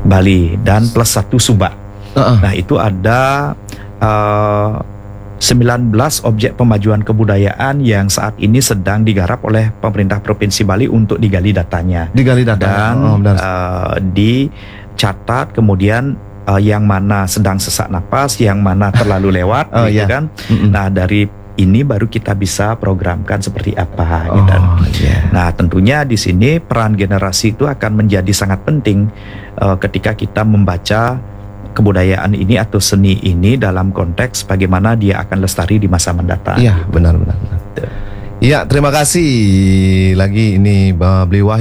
Bali dan plus 1 Sumba. Nah itu ada 19 objek pemajuan kebudayaan yang saat ini sedang digarap oleh pemerintah Provinsi Bali untuk digali datanya. Dan dicatat kemudian yang mana sedang sesak napas, yang mana terlalu lewat, gitu kan. Nah dari ini baru kita bisa programkan seperti apa. Gitu. Nah tentunya di sini peran generasi itu akan menjadi sangat penting ketika kita membaca kebudayaan ini atau seni ini dalam konteks bagaimana dia akan lestari di masa mendatang. Iya, benar. Iya, terima kasih lagi ini Beli Wahyu.